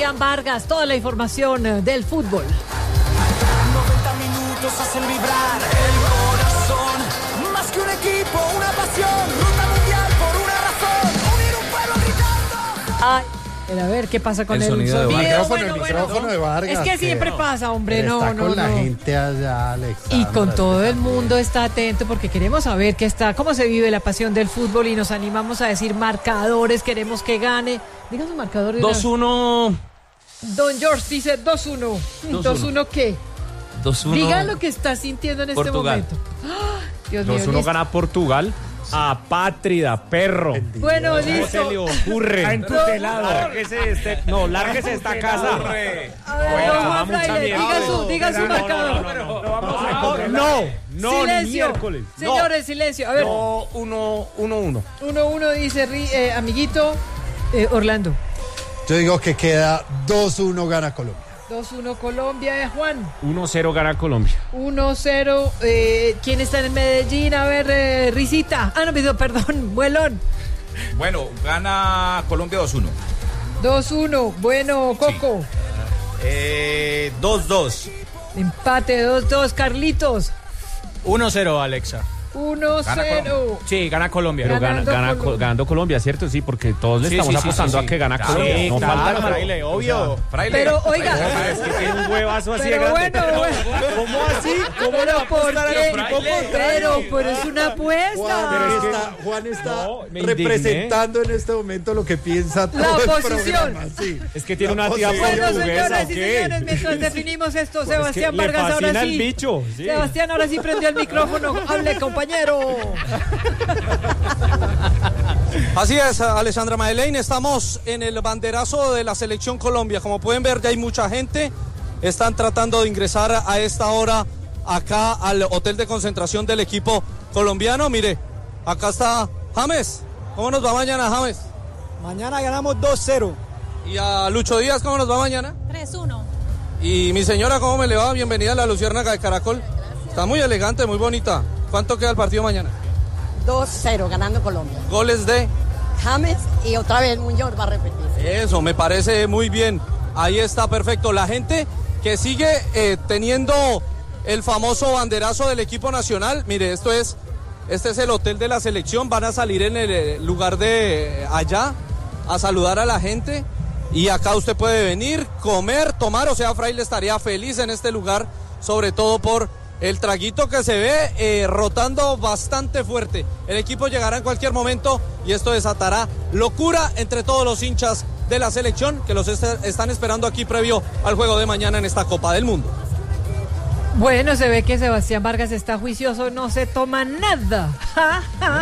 Sebastián Vargas, toda la información del fútbol. 90 minutos hacen vibrar el corazón, más que un equipo, una pasión, ruta mundial por una razón, unir un pueblo gritando. Ay, a ver qué pasa con el sonido de Vargas. Bueno, El micrófono de Vargas. es que siempre pasa, hombre, Está no. con la gente allá, Alexandra. Y con todo el mundo está atento porque queremos saber cómo se vive la pasión del fútbol y nos animamos a decir marcadores, queremos que gane. Diga su marcador. 2-1. Don George dice 2-1. 2-1 ¿qué? 2-1. Diga lo que está sintiendo en Portugal. este momento. ¡Ah! Dios mío, 2-1 listo. gana Portugal. Apátrida, perro. Bueno, ¿Cómo se listo. le ocurre? Está entutelado. Lárguese de esta casa. A ver, Bueno, don Juan va mucha Fraile, mierda. diga su marcador. No, ni Silencio. miércoles. Señores, silencio. A ver, No, 1-1. 1-1 dice amiguito Orlando. Yo digo que queda 2-1 gana Colombia. 2-1 Colombia, Juan. 1-0 gana Colombia. 1-0. ¿Quién está en Medellín? A ver, Risita. No, perdón, Muelón. Bueno, gana Colombia 2-1. 2-1. Bueno, Coco. 2-2. Empate 2-2. Carlitos. 1-0, Alexa. 1-0. Sí, gana Colombia. Pero Ganando ganando Colombia, ¿cierto? Sí, porque todos le estamos apostando a que gana Colombia. Sí, No claro, falta Fraile, obvio. Fraile. Pero, oiga. Es que tiene un huevazo así de Pero grande. bueno. ¿Cómo así? ¿Cómo le va a ¿Por apostar al qué? equipo contrario? Pero es una apuesta. Juan está No, me indigné. representando en este momento lo que piensa todo La el oposición. programa. Sí. Es que tiene La una tía oposición. Bueno, portuguesa, señoras ¿o y qué? señores, mientras definimos esto, Pues es Sebastián que le Vargas ahora fascina sí. el bicho, sí. Sebastián ahora sí prendió el micrófono. Hable, compañero. Así es, Alessandra Madeleine, estamos en el banderazo de la Selección Colombia. Como pueden ver, ya hay mucha gente. Están tratando de ingresar a esta hora acá al hotel de concentración del equipo colombiano. Mire, acá está James. ¿Cómo nos va mañana, James? Mañana ganamos 2-0. Y a Lucho Díaz, ¿cómo nos va mañana? 3-1. Y mi señora, ¿cómo me le va? Bienvenida a la Luciérnaga de Caracol. Está muy elegante, muy bonita. ¿Cuánto queda el partido mañana? 2-0, ganando Colombia. Goles de... James y otra vez Muñoz va a repetir. Eso, me parece muy bien. Ahí está, perfecto. La gente que sigue teniendo el famoso banderazo del equipo nacional. Mire, este es el hotel de la selección. Van a salir en el lugar de allá a saludar a la gente. Y acá usted puede venir, comer, tomar. O sea, Fraile estaría feliz en este lugar, sobre todo por el traguito que se ve rotando bastante fuerte. El equipo llegará en cualquier momento y esto desatará locura entre todos los hinchas de la selección que los están esperando aquí previo al juego de mañana en esta Copa del Mundo. Bueno, se ve que Sebastián Vargas está juicioso, no se toma nada.